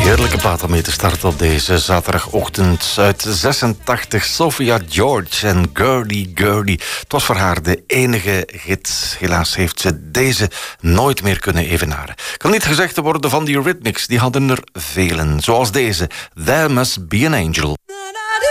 Heerlijke plaat om mee te starten op deze zaterdagochtend. Uit 86, Sophia George en Girly Girly. Het was voor haar de enige hit. Helaas heeft ze deze nooit meer kunnen evenaren. Kan niet gezegd worden van die Eurythmics, die hadden er velen. Zoals deze, There Must Be an Angel.